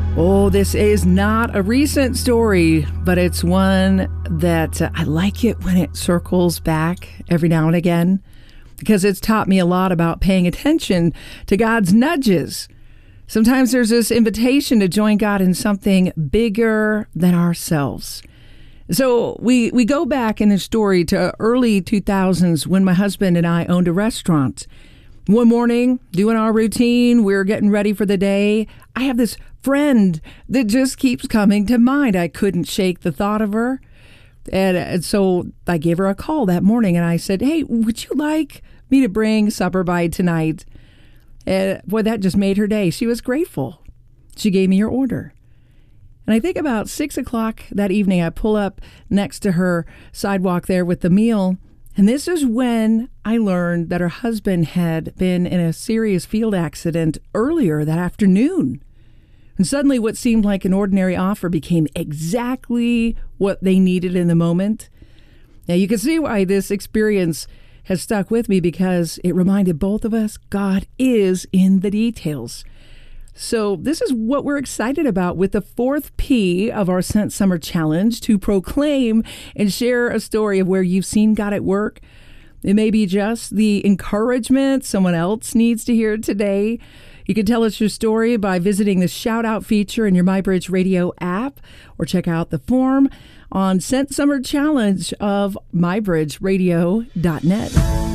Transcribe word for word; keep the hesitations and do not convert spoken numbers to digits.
Oh, this is not a recent story, but it's one that uh, I like it when it circles back every now and again, because it's taught me a lot about paying attention to God's nudges. Sometimes there's this invitation to join God in something bigger than ourselves. So we, we go back in the story to early two thousands when my husband and I owned a restaurant. One morning, doing our routine, we're getting ready for the day. I have this friend that just keeps coming to mind. I couldn't shake the thought of her. And, and so I gave her a call that morning and I said, hey, would you like me to bring supper by tonight? And boy, that just made her day. She was grateful. She gave me your order. And I think about six o'clock that evening, I pull up next to her sidewalk there with the meal. And this is when I learned that her husband had been in a serious field accident earlier that afternoon. And suddenly what seemed like an ordinary offer became exactly what they needed in the moment. Now you can see why this experience has stuck with me, because it reminded both of us God is in the details. So this is what we're excited about with the fourth P of our Sent Summer Challenge, to proclaim and share a story of where you've seen God at work. It may be just the encouragement someone else needs to hear today. You can tell us your story by visiting the Shout Out feature in your MyBridge Radio app, or check out the form on Sent Summer Challenge of my bridge radio dot net.